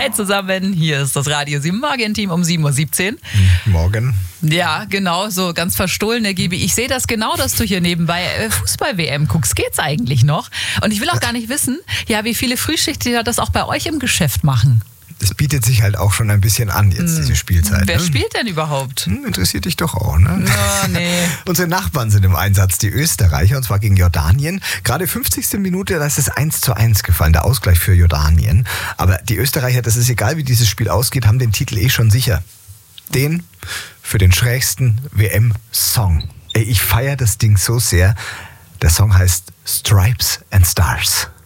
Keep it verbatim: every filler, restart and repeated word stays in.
Hi zusammen, hier ist das Radio sieben Morgen-Team um sieben Uhr siebzehn. Morgen. Ja, genau, so ganz verstohlen, Herr Gibi. Ich sehe das genau, dass du hier nebenbei Fußball-W M guckst. Geht's eigentlich noch? Und ich will auch gar nicht wissen, ja, wie viele Frühschichtiger das auch bei euch im Geschäft machen. Das bietet sich halt auch schon ein bisschen an, jetzt hm. diese Spielzeit. Wer ne? spielt denn überhaupt? Hm, interessiert dich doch auch, ne? Oh, nee. Unsere Nachbarn sind im Einsatz, die Österreicher, und zwar gegen Jordanien. Gerade fünfzigste Minute, da ist es eins zu eins gefallen, der Ausgleich für Jordanien. Aber die Österreicher, das ist egal, wie dieses Spiel ausgeht, haben den Titel eh schon sicher. Den für den schrägsten W M-Song. Ey, ich feiere das Ding so sehr. Der Song heißt Stripes and Stars.